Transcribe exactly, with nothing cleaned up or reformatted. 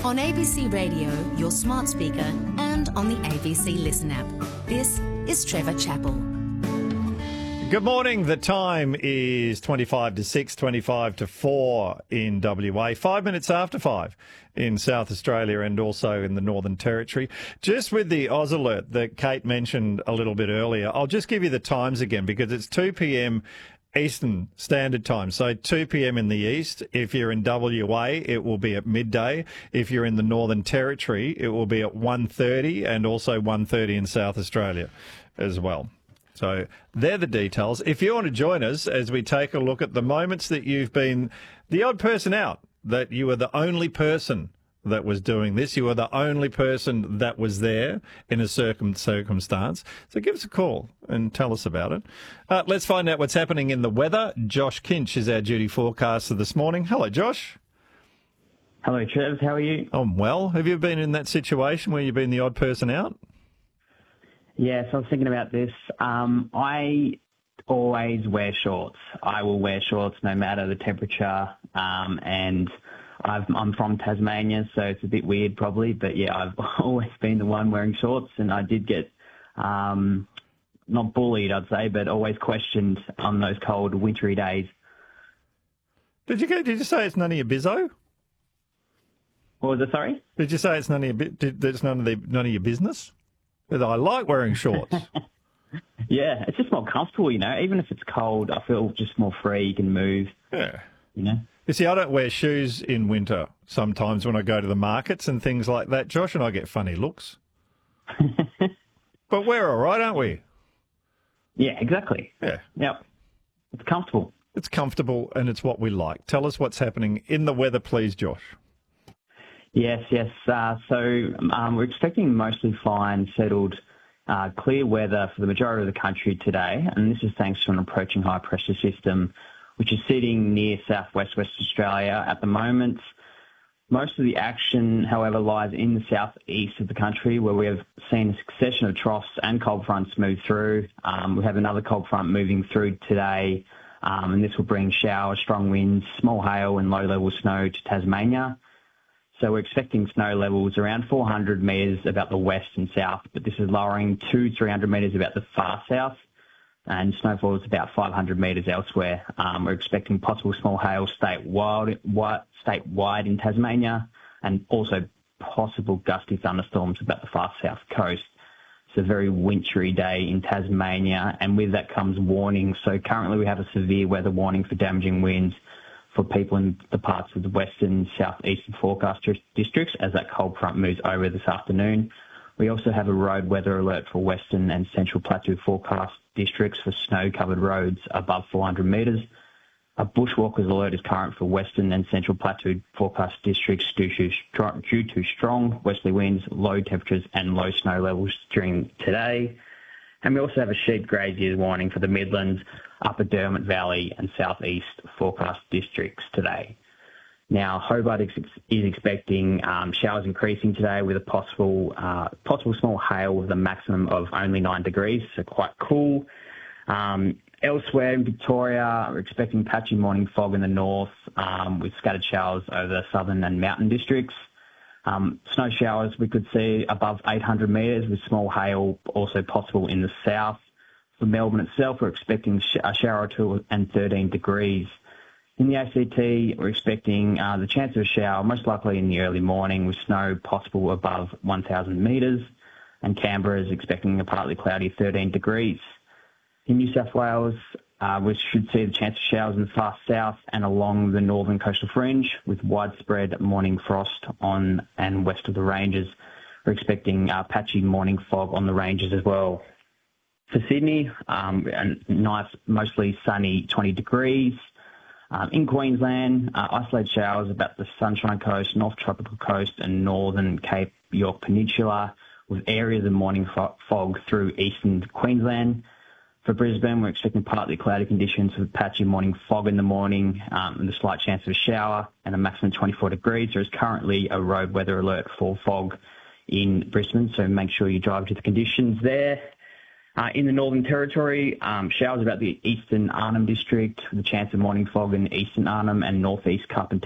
On A B C Radio, your smart speaker, and on the A B C Listen app. This is Trevor Chappell. Good morning. The time is twenty-five to six, twenty-five to four in W A, five minutes after five in South Australia and also in the Northern Territory. Just with the Oz alert that Kate mentioned a little bit earlier, I'll just give you the times again because it's two p.m. Eastern Standard Time. So two p.m. in the east. If you're in W A, it will be at midday. If you're in the Northern Territory, it will be at one thirty and also one thirty in South Australia as well. So they're the details. If you want to join us as we take a look at the moments that you've been the odd person out, that you were the only person that was doing this, you were the only person that was there in a circum- circumstance. So give us a call and tell us about it. Uh, let's find out what's happening in the weather. Josh Kinch is our duty forecaster this morning. Hello, Josh. Hello, Trev. How are you? I'm well. Have you been in that situation where you've been the odd person out? Yes, I was thinking about this. Um, I always wear shorts. I will wear shorts no matter the temperature. Um, and I've, I'm from Tasmania, so it's a bit weird probably. But yeah, I've always been the one wearing shorts, and I did get um, not bullied, I'd say, but always questioned on those cold, wintry days. Did you go, Did you say it's none of your bizzo? What was it? Sorry. Did you say it's none of your did, it's none of the none of your business? I like wearing shorts. Yeah, it's just more comfortable, you know. Even if it's cold, I feel just more free. You can move. Yeah. You know. You see, I don't wear shoes in winter sometimes when I go to the markets and things like that, Josh, and I get funny looks. But we're all right, aren't we? Yeah, exactly. Yeah. Yep. It's comfortable. It's comfortable and it's what we like. Tell us what's happening in the weather, please, Josh. Yes, yes. Uh, so um, we're expecting mostly fine, settled, uh, clear weather for the majority of the country today, and this is thanks to an approaching high-pressure system, which is sitting near southwest West Australia at the moment. Most of the action, however, lies in the southeast of the country, where we have seen a succession of troughs and cold fronts move through. Um, we have another cold front moving through today, um, and this will bring showers, strong winds, small hail and low-level snow to Tasmania. So we're expecting snow levels around four hundred metres about the west and south, but this is lowering to three hundred metres about the far south, and snowfall is about five hundred metres elsewhere. Um, we're expecting possible small hail statewide, statewide in Tasmania, and also possible gusty thunderstorms about the far south coast. It's a very wintry day in Tasmania, and with that comes warnings. So currently we have a severe weather warning for damaging winds for people in the parts of the western, southeastern forecast districts as that cold front moves over this afternoon. We also have a road weather alert for western and central plateau forecast districts for snow-covered roads above four hundred metres. A bushwalkers alert is current for western and central plateau forecast districts due to, due to strong westerly winds, low temperatures and low snow levels during today. And we also have a sheep graziers warning for the Midlands, Upper Derwent Valley and Southeast forecast districts today. Now, Hobart is expecting um, showers increasing today with a possible uh, possible small hail with a maximum of only nine degrees, so quite cool. Um, elsewhere in Victoria, we're expecting patchy morning fog in the north um, with scattered showers over the southern and mountain districts. Um, snow showers we could see above eight hundred metres with small hail also possible in the south. For Melbourne itself, we're expecting a shower or two and thirteen degrees. In the A C T, we're expecting uh, the chance of a shower, most likely in the early morning, with snow possible above one thousand metres. And Canberra is expecting a partly cloudy thirteen degrees. In New South Wales, uh, we should see the chance of showers in the far south and along the northern coastal fringe, with widespread morning frost on and west of the ranges. We're expecting uh, patchy morning fog on the ranges as well. For Sydney, um, a nice, mostly sunny twenty degrees. Um, in Queensland, uh, isolated showers about the Sunshine Coast, North Tropical Coast and northern Cape York Peninsula, with areas of morning fo- fog through eastern Queensland. For Brisbane, we're expecting partly cloudy conditions with patchy morning fog in the morning um, and a slight chance of a shower and a maximum twenty-four degrees. There is currently a road weather alert for fog in Brisbane, so make sure you drive to the conditions there. Uh, in the Northern Territory, um, showers about the eastern Arnhem District with a chance of morning fog in eastern Arnhem and northeast Carpentaria.